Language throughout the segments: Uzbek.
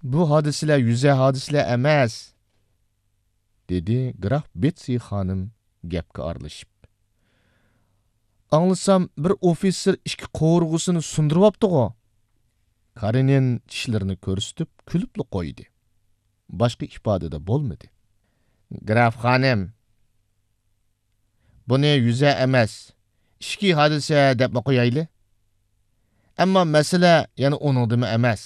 Bu hodisalar yuza hodisalar emas, dedi Graf Betsy xonim gapga aralashib. Anlasam bir ofitser ikki qovurg'usini sundiribdi-ku. Karenin tishlarini ko'rsatib kulib qo'ydi. Boshqa ifodada bo'lmadi. Graf xonim, buni yuza emas, ishki hodisa deb qo'yayli. Ammo masala yana uningdimi emas.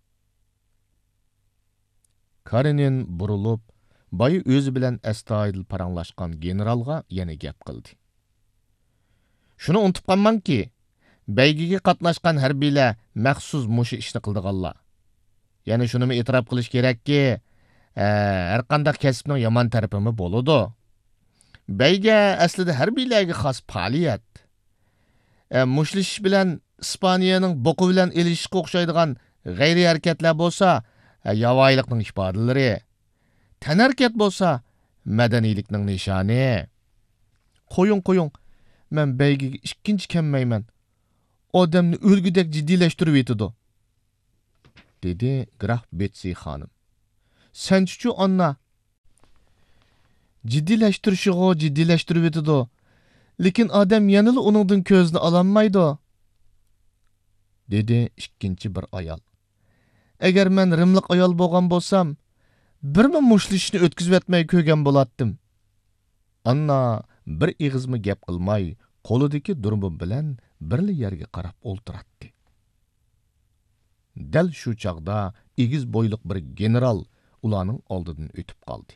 Karenin burilib, boyi o'zi bilan astoydil paranglashgan generalga yana gap qildi. Shuni unutib qolmangki, baygiga qatnashgan harbiylar maxsus mushu ishni qildiganlar. Ya'ni shuni e'tirof qilish kerakki, har qanday kasbning yomon tarafimi bo'ladi. Bayga aslida harbiylarga xos faoliyat. Mushlash bilan Ispaniyaning boqi bilan elishishga o'xshaydigan g'ayri harakatlar bo'lsa, yavoylikning ifodalari. Tanharkat bo'lsa, madaniylikning nishoni. Qo'ying. Men baygiga ikkinchi kelmayman. Odamni o'lgudek jiddiylashtirib etidi, dedi Graf Betsy xonim. Sen-chu Anna, jiddiyləştirib etidi. Lekin odam yanılı onundan ko'zini ololmaydi, dedi ikkinchi bir ayol. Agar men rimliq ayol bo'lgan bo'lsam, birmi mushlishni o'tkazib etmay ko'rgan bo'latdim. Anna bir ig'izmi gap qilmay, qo'lidagi durmi bilan birli yerga qarab o'ltiratdi. Dal shu chaqda egiz bo'yliq bir general ularning oldidan o'tib qoldi.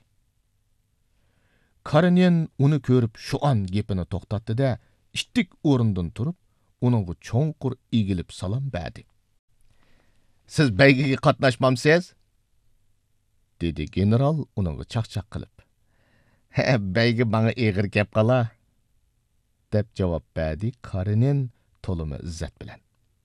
Karenin uni ko'rib shu an gapini to'xtatdi-da, ishtik o'rindan turib, uningga cho'nqur egilib salom berdi. Siz baygiga qatnashmamsiz? dedi general uningga chaqchaq qilib. Baygi bana eg'ir gap qala, deb javob berdi Karenin to'limi izzat bilan.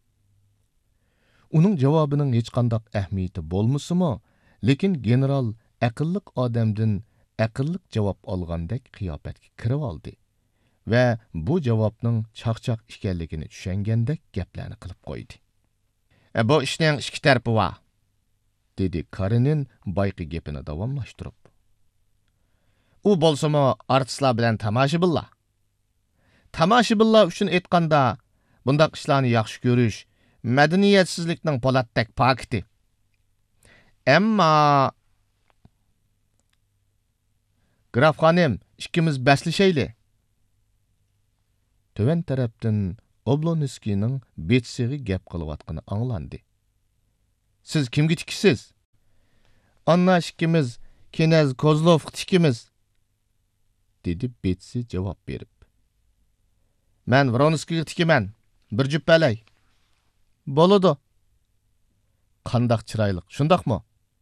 Uning javobining hech qanday ahamiyati bo'lmasa-mu, lekin general aqlliq odamdan aqlliq javob olgandek qiyofatga kirib oldi va bu javobning chaqchaq ekanligini tushungandek gaplarni qilib qo'ydi. Bu ishning ikki tarafi bor, dedi Karenin bayqi gapini davomlashtirib. U bo'lsa-mu artistlar bilan tomoshabinlar. Tomoshabinlar uchun aytganda, bundaq ishlarni yaxshi ko'rish madaniyatsizlikning polatdak pakiti. Ammo Graf xonim, ikkimiz baslashayli. Töven tarafdan Oblonskining Betsyga gap qilayotgani anglandi. Siz kimga tikisiz? Anna ikkimiz Knez Kozlov tikimiz, dedi Betsy javob berib. Men Vronskiga tikiman, bir juppalay. Bo'ladi. Qandaq chiroyli, shundaqmi?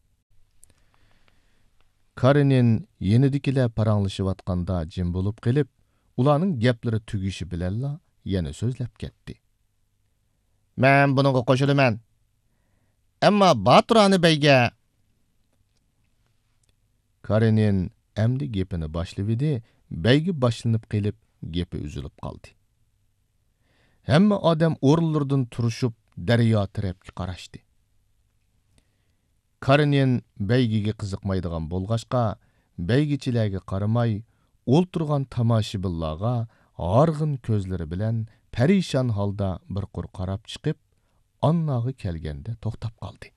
Karenin yenidikilar paranglashayotganda jim bo'lib qilib, ularning gaplari tugishi bilanla yana so'zlab ketdi. Men buningga qo'shilaman. Ammo Baturani bayga. Karenin amdi gapini boshladi, baygi boshlanib qilib, gapi uzilib qoldi. Hamma odam o'rinlaridan turishib, daryo tarafga qarashdi. Karenin baygiga qiziqmaydigan bo'lg'ashqa, baygichilarga qaramay, o'ltirgan tomoshabinlarga g'arg'in ko'zlari bilan parishon holda bir qur qarab chiqib, Annaga kelganda to'xtab qoldi.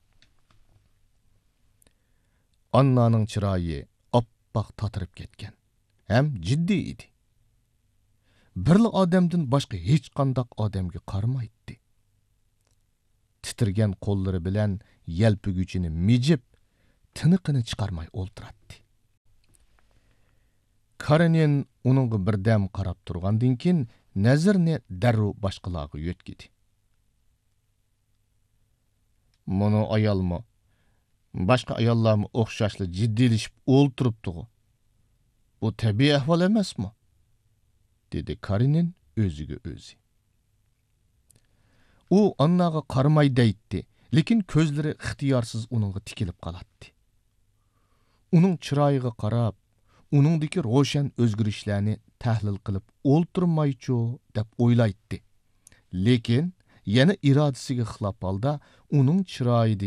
Annaning chiroyi oppoq tatirib ketgan, ham jiddiy edi. Birli odamdan boshqa hech qanday odamga qaramaydi. Titirgan qo'llari bilan yelpiguchini mijib, tiniqini chiqarmay o'ltiratdi. Karenin uningga birdam qarab turgandan keyin nazarni darrov boshqalarga yo'tkidi. Mono ayolmi, boshqa ayollarmi o'xshashli jiddiylashib o'ltiribdi. Bu tabiiy ahvol emasmi? dedi Karenin o'ziga o'zi. U Annaga qaramay deydi, lekin ko'zlari ixtiyorsiz uningga tikilib qolatdi. Uning chiroyiga qarab, uningdagi ro'shan o'zgarishlarni tahlil qilib o'ltirmaychu deb o'ylaydi. Lekin yana irodasiga xilof holda uning chiroyida